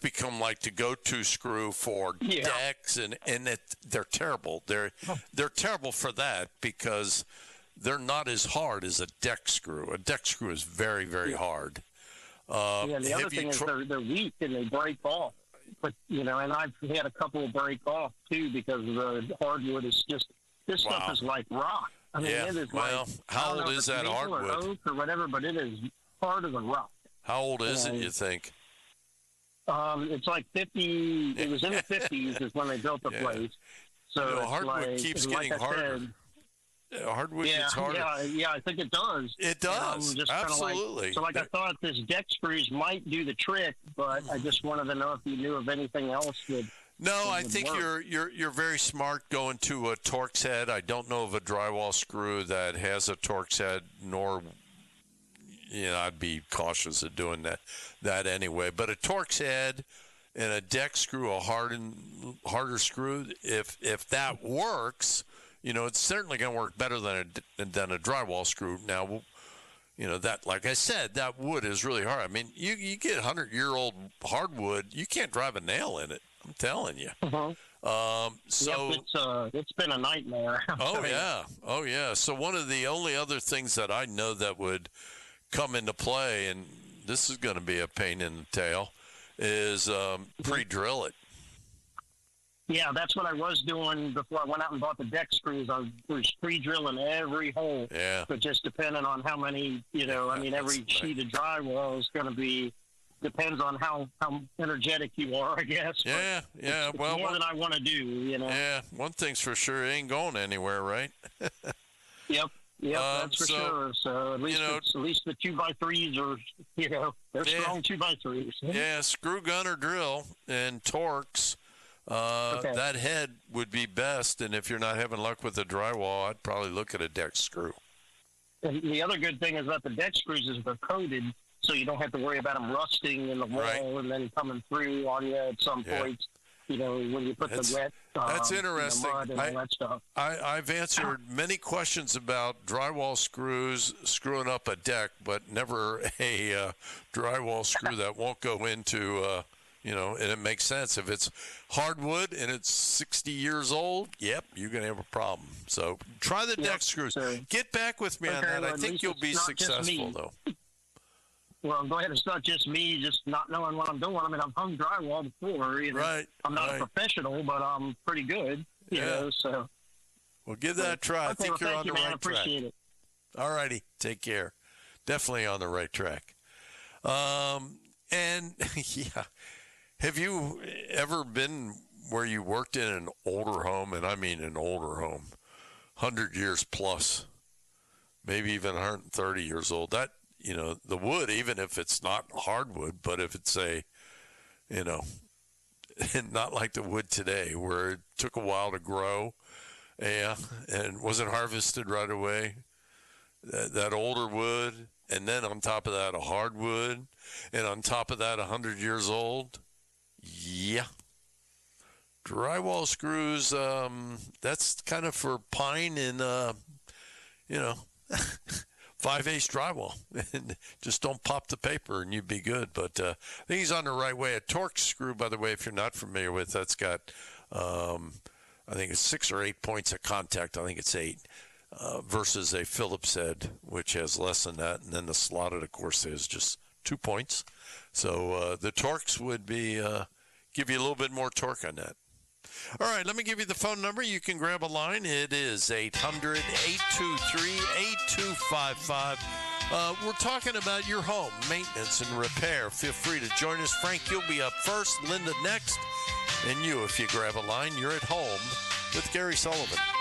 become like the go-to screw for decks, and they're terrible. They're terrible for that because they're not as hard as a deck screw. A deck screw is very, very hard. The other thing is they're weak and they break off. But, and I've had a couple of break off, too, because the hardwood is just, this stuff is like rock. I mean, it is how old is that hardwood? Or oak or whatever, but it is harder than rock. How old is it, you think? It's like 50, it was in the 50s is when they built the place. So hardwood keeps getting harder. Hardwood gets harder. Yeah, I think it does. It does. Absolutely. I thought this deck screws might do the trick, but I just wanted to know if you knew of anything else that. No, I think you're very smart going to a Torx head. I don't know of a drywall screw that has a Torx head, nor I'd be cautious of doing that anyway. But a Torx head and a deck screw, a harder screw, if that works. It's certainly going to work better than a drywall screw. Now, that, like I said, that wood is really hard. I mean, you get 100-year-old hardwood, you can't drive a nail in it. I'm telling you. It's been a nightmare. Oh yeah. So one of the only other things that I know that would come into play, and this is going to be a pain in the tail, is pre-drill it. Yeah, that's what I was doing before I went out and bought the deck screws. I was pre-drilling every hole. Yeah. But just depending on how many, every sheet of drywall is going to be, depends on how energetic you are, I guess. Yeah, it's more than I want to do, Yeah, one thing's for sure, it ain't going anywhere, right? Yep, that's for sure. So at least the 2x3s are, they're strong 2x3s. Yeah, screw, gun, or drill, and Torx. That head would be best, and if you're not having luck with the drywall, I'd probably look at a deck screw. And the other good thing is that the deck screws is they're coated, so you don't have to worry about them rusting in the wall and then coming through on you at some point. When you put the wet that's interesting. mud and all that stuff. I've answered many questions about drywall screws screwing up a deck, but never a drywall screw that won't go into and it makes sense. If it's hardwood and it's 60 years old, you're going to have a problem. So try the deck screws. So, get back with me on that. I think you'll be successful, though. Well, go ahead. It's not just me just not knowing what I'm doing. I mean, I've hung drywall before. Right. I'm not a professional, but I'm pretty good. So. Well, give that a try. I think you're on the right track. I appreciate it. All righty. Take care. Definitely on the right track. Have you ever been where you worked in an older home, and I mean an older home, 100 years plus, maybe even 130 years old? That, the wood, even if it's not hardwood, but if it's not like the wood today where it took a while to grow, and wasn't harvested right away, that older wood, and then on top of that a hardwood, and on top of that 100 years old. Yeah. Drywall screws, that's kind of for pine and, 5/8 drywall. Just don't pop the paper and you'd be good. But I think he's on the right way. A Torx screw, by the way, if you're not familiar with, that's got, I think it's 6 or 8 points of contact. I think it's 8 versus a Phillips head, which has less than that. And then the slotted, of course, is just 2 points. So the Torx would be give you a little bit more torque on that. All right, let me give you the phone number. You can grab a line. It is 800-823-8255. We're talking about your home maintenance and repair. Feel free to join us. Frank, you'll be up first. Linda next. And you, if you grab a line, you're at home with Gary Sullivan.